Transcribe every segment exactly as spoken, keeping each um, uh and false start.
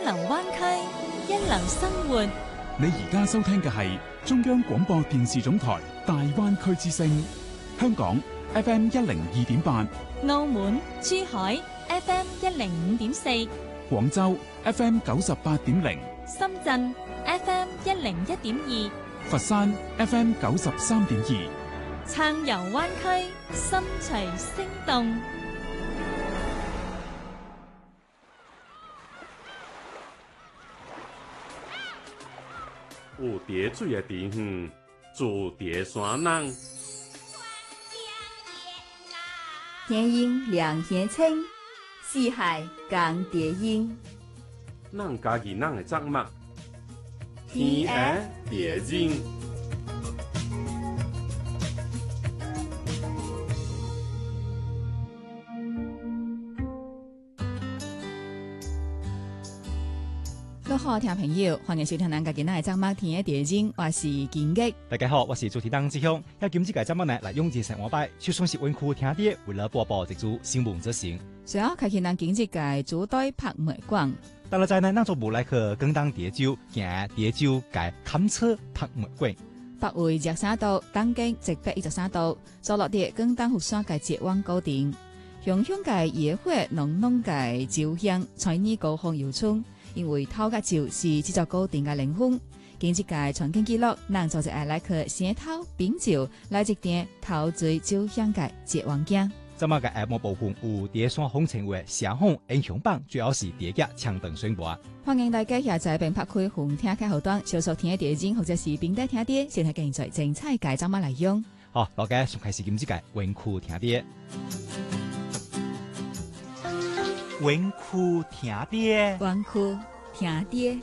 流灣區，一流生活。 你而家收聽嘅係中央廣播電視總台大灣區之聲，香港 F M 一零二點八， 澳門、珠海 F M 一零五點四， 廣州 F M 九十八點零， 深圳 F M 一零一點二， 佛山 F M 九十三點二。 暢遊灣區，心隨聲動。 有蝶水的地方，住蝶山人。 天陰兩天清，四海共蝶音。 咱家己咱的作物，天涯蝶音。 各位聽眾朋友，歡迎收聽咱家今日嘅節目《天涯蝶音》，我是金吉。 大家好，我是主持人志雄。要今次嘅節目呢，來用字成我拜，就算是溫區聽啲，為了播報一組新聞之行。 隨後開啟咱今次嘅主題拍賣館。 但係在呢，咱就無來去更當蝶洲，行蝶洲嘅勘測拍賣館。 北緯廿三度，東經一百一十三度，坐落地更當福山嘅捷灣高點，向向嘅野花濃濃嘅酒香，在呢高峰遊春。因為頭家酒是製作高點嘅靈魂，今次嘅傳景記錄，咱就係來去先頭品酒，來一點陶醉酒香嘅捷灣景。 這麼嘅下幕部分有蝶山風情為社風英雄榜，主要是蝶家搶登宣布。 歡迎大家下載並拍開紅聽開後端，小數聽蝶音或者是並帶聽啲，先係現在精彩嘅節目內容。 好，大家從開始今次嘅溫區聽啲。溫區聽啲， 溫區聽啲，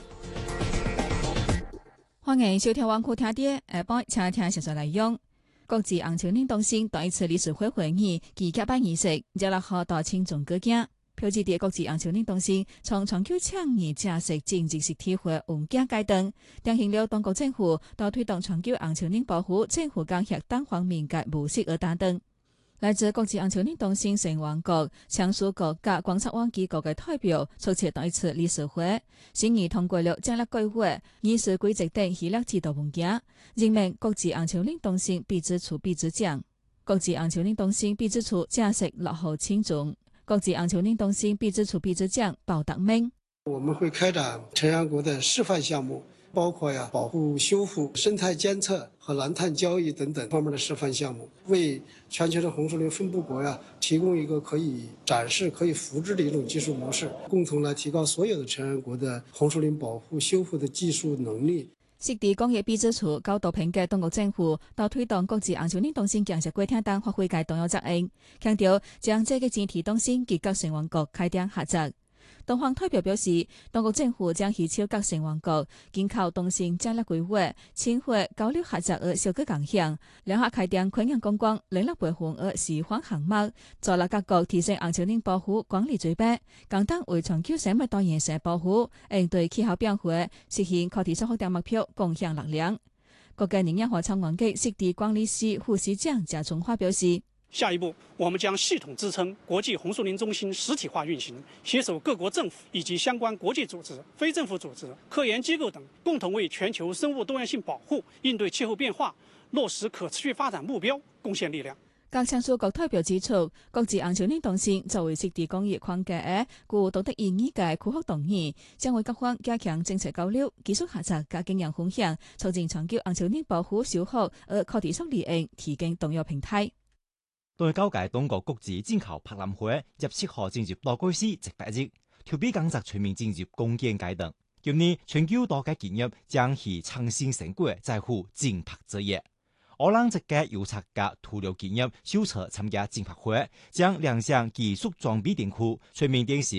歡迎收聽溫區聽啲。下晡請聽實在內容。國際紅樹林東升第一次理事會會議暨揭辦儀式，廿六號到青總舉行。標誌地國際紅樹林東升從長久倡議正式政治實體化文件階段，訂定了中國政府到推動長久紅樹林保護政府間協單方面嘅模式而打燈。來自國際紅樹林東升成員國、簽署國及觀察灣機構嘅代表出席第一次理事會，審議通過了戰略規劃、議事規則等系列指導文件，任命國際紅樹林東升秘書處秘書長。國際紅樹林東升秘書處正式落戶青總。國際紅樹林東升秘書處秘書長鮑達明： 我們會開展成員國的示範項目，包括呀保護、修復、生態監測和藍碳交易等等方面的示範項目，為全球的紅樹林分布國呀提供一個可以展示、可以複製的一種技術模式，共同來提高所有的成員國的紅樹林保護、修復的技術能力。 適地工業秘書處高度評價中國政府到推動國際紅樹林東升建設過程中發揮嘅重要責任，強調將這個前提東升及各成員國開展合作。東方代表表示，中國政府將協調各成員國緊靠東升戰略規劃、深化交流合作而小個共享，兩下開展昆陽觀光、領域培訓而示範項目，助力各國提升紅樹林保護管理水平，共同為長久生物多樣性保護、應對氣候變化、實現可持續發展目標貢獻力量。國家能源和能源局適地管理司副司長賈崇華表示， 下一步，我們將系統支撐國際紅樹林中心實體化運行，攜手各國政府以及相關國際組織、非政府組織、科研機構等，共同為全球生物多樣性保護、應對氣候變化、落實可持續發展目標貢獻力量。 各簽署國代表指出，國際紅樹林東升作為適地工業框架嘅具道德意義嘅科學動議，將為各方加強政策交流、技術合作及經驗分享，促進長久紅樹林保護修復而可持續利益提供重要平台。 對交界中國國際進口博覽會入七號進入多個市一百日，籌備工作全面進入攻堅階段。今年全球多個企業將以創新成果在乎競拍之夜。我冷職嘅有策嘅塗料企業首次參加競拍會，將亮相技術裝備店庫、全面電視